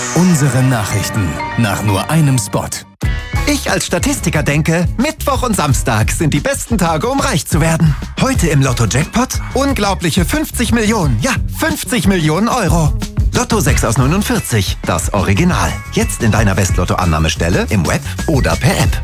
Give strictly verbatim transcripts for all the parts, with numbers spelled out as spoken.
Unsere Nachrichten nach nur einem Spot. Ich als Statistiker denke, Mittwoch und Samstag sind die besten Tage, um reich zu werden. Heute im Lotto-Jackpot unglaubliche fünfzig Millionen, ja, fünfzig Millionen Euro. Lotto sechs aus neunundvierzig, das Original. Jetzt in deiner Westlotto-Annahmestelle, im Web oder per App.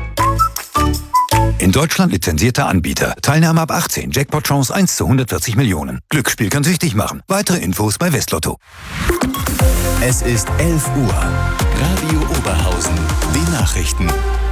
In Deutschland lizenzierter Anbieter. Teilnahme ab achtzehn. Jackpot-Chance eins zu hundertvierzig Millionen. Glücksspiel kann süchtig machen. Weitere Infos bei Westlotto. Es ist elf Uhr. Radio Oberhausen. Die Nachrichten.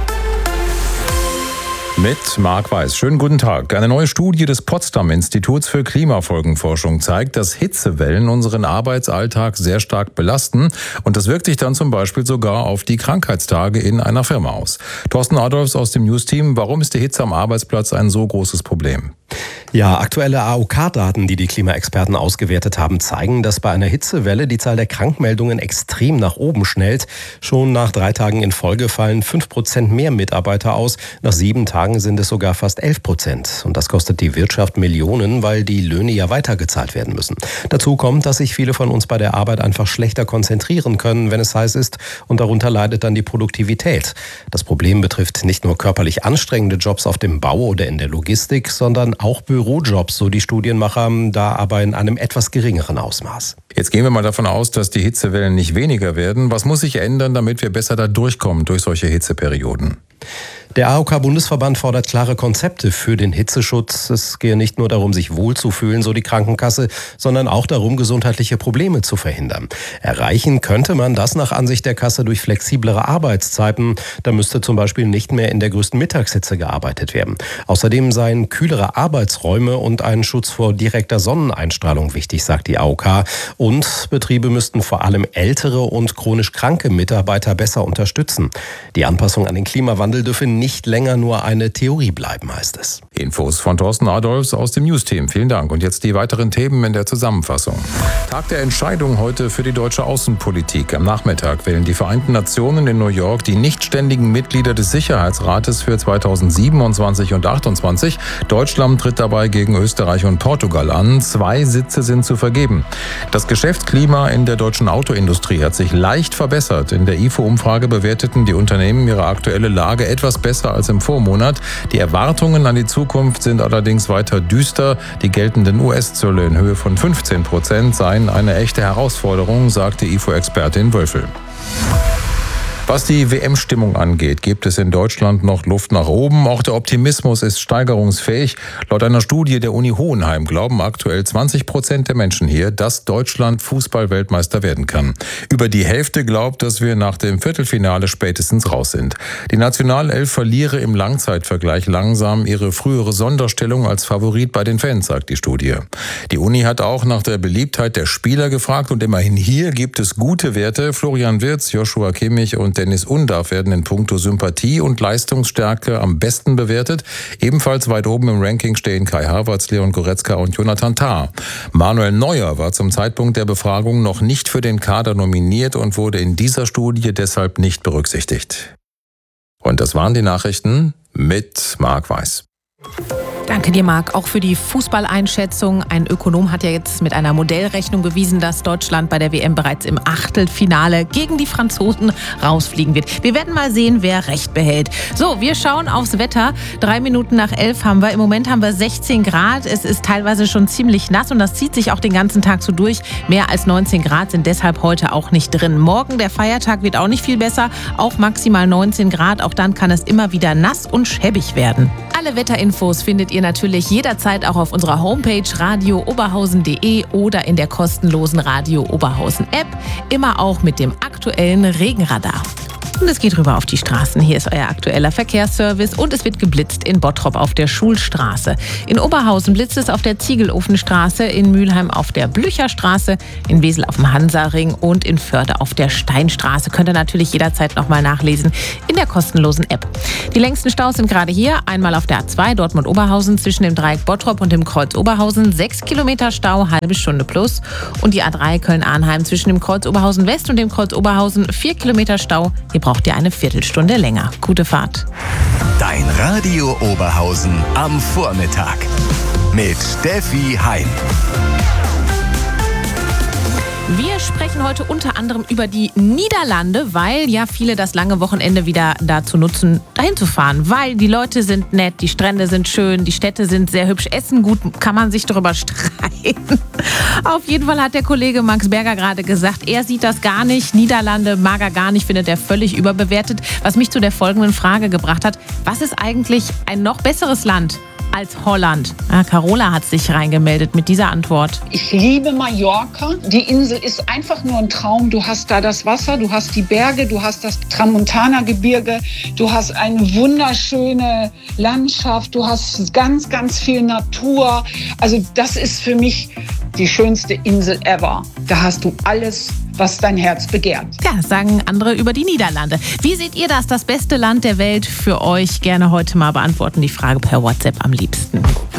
Mit Marc Weiß. Schönen guten Tag. Eine neue Studie des Potsdam-Instituts für Klimafolgenforschung zeigt, dass Hitzewellen unseren Arbeitsalltag sehr stark belasten. Und das wirkt sich dann zum Beispiel sogar auf die Krankheitstage in einer Firma aus. Thorsten Adolfs aus dem News-Team. Warum ist die Hitze am Arbeitsplatz ein so großes Problem? Ja, aktuelle A O K-Daten, die die Klimaexperten ausgewertet haben, zeigen, dass bei einer Hitzewelle die Zahl der Krankmeldungen extrem nach oben schnellt. Schon nach drei Tagen in Folge fallen fünf Prozent mehr Mitarbeiter aus. Nach sieben Tagen sind es sogar fast elf Prozent. Und das kostet die Wirtschaft Millionen, weil die Löhne ja weitergezahlt werden müssen. Dazu kommt, dass sich viele von uns bei der Arbeit einfach schlechter konzentrieren können, wenn es heiß ist. Und darunter leidet dann die Produktivität. Das Problem betrifft nicht nur körperlich anstrengende Jobs auf dem Bau oder in der Logistik, sondern auch Bürojobs, so die Studienmacher, da aber in einem etwas geringeren Ausmaß. Jetzt gehen wir mal davon aus, dass die Hitzewellen nicht weniger werden. Was muss sich ändern, damit wir besser da durchkommen durch solche Hitzeperioden? Der A O K-Bundesverband fordert klare Konzepte für den Hitzeschutz. Es gehe nicht nur darum, sich wohlzufühlen, so die Krankenkasse, sondern auch darum, gesundheitliche Probleme zu verhindern. Erreichen könnte man das nach Ansicht der Kasse durch flexiblere Arbeitszeiten. Da müsste zum Beispiel nicht mehr in der größten Mittagshitze gearbeitet werden. Außerdem seien kühlere Arbeitsräume und ein Schutz vor direkter Sonneneinstrahlung wichtig, sagt die A O K. Und Betriebe müssten vor allem ältere und chronisch kranke Mitarbeiter besser unterstützen. Die Anpassung an den Klimawandel dürfe nicht nicht länger nur eine Theorie bleiben, heißt es. Infos von Thorsten Adolfs aus dem News-Team. Vielen Dank. Und jetzt die weiteren Themen in der Zusammenfassung. Tag der Entscheidung heute für die deutsche Außenpolitik. Am Nachmittag wählen die Vereinten Nationen in New York die nichtständigen Mitglieder des Sicherheitsrates für zweitausendsiebenundzwanzig und achtundzwanzig. Deutschland tritt dabei gegen Österreich und Portugal an. Zwei Sitze sind zu vergeben. Das Geschäftsklima in der deutschen Autoindustrie hat sich leicht verbessert. In der I F O-Umfrage bewerteten die Unternehmen ihre aktuelle Lage etwas besser als im Vormonat. Die Erwartungen an die Zukunft sind allerdings weiter düster. Die geltenden U S-Zölle in Höhe von fünfzehn Prozent seien eine echte Herausforderung, sagte I F O-Expertin Wölfel. Was die W M-Stimmung angeht, gibt es in Deutschland noch Luft nach oben. Auch der Optimismus ist steigerungsfähig. Laut einer Studie der Uni Hohenheim glauben aktuell zwanzig Prozent der Menschen hier, dass Deutschland Fußball-Weltmeister werden kann. Über die Hälfte glaubt, dass wir nach dem Viertelfinale spätestens raus sind. Die Nationalelf verliere im Langzeitvergleich langsam ihre frühere Sonderstellung als Favorit bei den Fans, sagt die Studie. Die Uni hat auch nach der Beliebtheit der Spieler gefragt und immerhin hier gibt es gute Werte. Florian Wirtz, Joshua Kimmich und Dennis Undaff werden in puncto Sympathie und Leistungsstärke am besten bewertet. Ebenfalls weit oben im Ranking stehen Kai Havertz, Leon Goretzka und Jonathan Tah. Manuel Neuer war zum Zeitpunkt der Befragung noch nicht für den Kader nominiert und wurde in dieser Studie deshalb nicht berücksichtigt. Und das waren die Nachrichten mit Marc Weiß. Danke dir, Marc, auch für die Fußballeinschätzung. Ein Ökonom hat ja jetzt mit einer Modellrechnung bewiesen, dass Deutschland bei der W M bereits im Achtelfinale gegen die Franzosen rausfliegen wird. Wir werden mal sehen, wer recht behält. So, wir schauen aufs Wetter. Drei Minuten nach elf haben wir. Im Moment haben wir sechzehn Grad. Es ist teilweise schon ziemlich nass und das zieht sich auch den ganzen Tag so durch. Mehr als neunzehn Grad sind deshalb heute auch nicht drin. Morgen, der Feiertag, wird auch nicht viel besser. Auch maximal neunzehn Grad. Auch dann kann es immer wieder nass und schäbig werden. Alle Wetterinfos findet ihr natürlich jederzeit auch auf unserer Homepage radio oberhausen punkt de oder in der kostenlosen Radio Oberhausen App. Immer auch mit dem aktuellen Regenradar. Und es geht rüber auf die Straßen. Hier ist euer aktueller Verkehrsservice und es wird geblitzt in Bottrop auf der Schulstraße. In Oberhausen blitzt es auf der Ziegelofenstraße, in Mülheim auf der Blücherstraße, in Wesel auf dem Hansaring und in Förde auf der Steinstraße. Könnt ihr natürlich jederzeit nochmal nachlesen in der kostenlosen App. Die längsten Staus sind gerade hier. Einmal auf der A zwei Dortmund-Oberhausen zwischen dem Dreieck Bottrop und dem Kreuz Oberhausen. Sechs Kilometer Stau, halbe Stunde plus. Und die A drei Köln-Arnheim zwischen dem Kreuz Oberhausen West und dem Kreuz Oberhausen. Vier Kilometer Stau. Hier braucht ihr eine Viertelstunde länger. Gute Fahrt. Dein Radio Oberhausen am Vormittag mit Steffi Heim. Wir sprechen heute unter anderem über die Niederlande, weil ja viele das lange Wochenende wieder dazu nutzen, dahin zu fahren. Weil die Leute sind nett, die Strände sind schön, die Städte sind sehr hübsch, Essen gut, kann man sich darüber streiten. Auf jeden Fall hat der Kollege Max Berger gerade gesagt, er sieht das gar nicht. Niederlande mag er gar nicht, findet er völlig überbewertet. Was mich zu der folgenden Frage gebracht hat: Was ist eigentlich ein noch besseres Land als Holland? Ja, Carola hat sich reingemeldet mit dieser Antwort. Ich liebe Mallorca. Die Insel ist einfach nur ein Traum. Du hast da das Wasser, du hast die Berge, du hast das Tramontana-Gebirge, du hast eine wunderschöne Landschaft, du hast ganz, ganz viel Natur. Also das ist für mich die schönste Insel ever. Da hast du alles, was dein Herz begehrt. Ja, sagen andere über die Niederlande. Wie seht ihr das, das beste Land der Welt für euch? Gerne heute mal beantworten, die Frage per WhatsApp am liebsten.